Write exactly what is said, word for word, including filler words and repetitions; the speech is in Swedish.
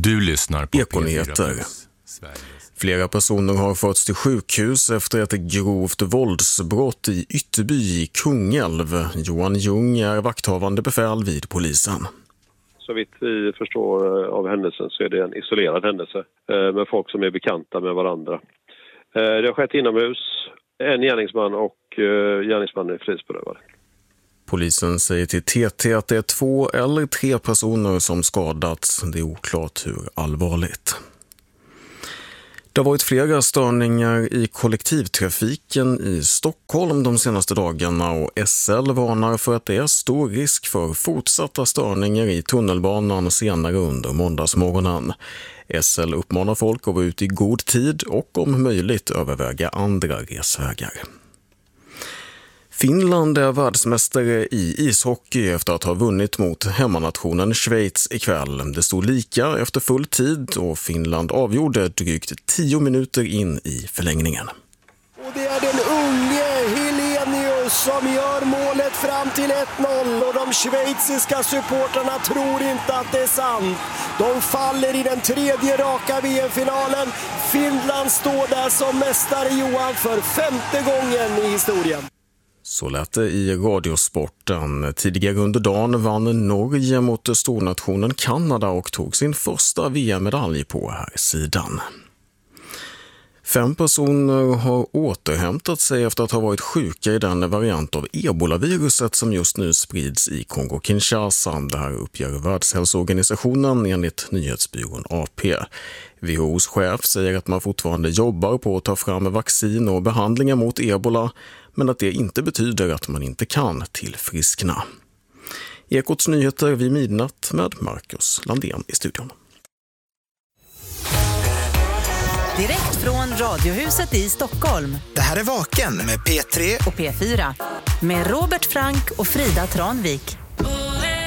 Du lyssnar på Ekonyheter. Flera personer har förts till sjukhus efter ett grovt våldsbrott i Ytterby i Kungälv. Johan Ljung är vakthavande befäl vid polisen. Så vitt vi förstår av händelsen så är det en isolerad händelse med folk som är bekanta med varandra. Det har skett inomhus, en gärningsman och gärningsmannen är frihetsberövad. Polisen säger till T T att det är två eller tre personer som skadats. Det är oklart hur allvarligt. Det har varit flera störningar i kollektivtrafiken i Stockholm de senaste dagarna och S L varnar för att det är stor risk för fortsatta störningar i tunnelbanan senare under måndagsmorgonen. S L uppmanar folk att vara ute i god tid och om möjligt överväga andra resvägar. Finland är världsmästare i ishockey efter att ha vunnit mot hemmanationen Schweiz ikväll. Det stod lika efter full tid och Finland avgjorde drygt tio minuter in i förlängningen. Och det är den unge Helenius som gör målet fram till ett noll och de schweiziska supporterna tror inte att det är sant. De faller i den tredje raka V M-finalen. Finland står där som mästare, Johan, för femte gången i historien. Så lät det i Radiosporten. Tidigare under dagen vann Norge mot stornationen Kanada och tog sin första V M-medalj på här sidan. Fem personer har återhämtat sig efter att ha varit sjuka i den variant av ebolaviruset som just nu sprids i Kongo-Kinshasa. Det här uppger Världshälsoorganisationen enligt nyhetsbyrån A P. W H O:s chef säger att man fortfarande jobbar på att ta fram vaccin och behandlingar mot ebola, men att det inte betyder att man inte kan tillfriskna. Ekots nyheter vid midnatt med Marcus Landén i studion. Direkt från Radiohuset i Stockholm. Det här är Vaken med P tre och P fyra. Med Robert Frank och Frida Tranvik.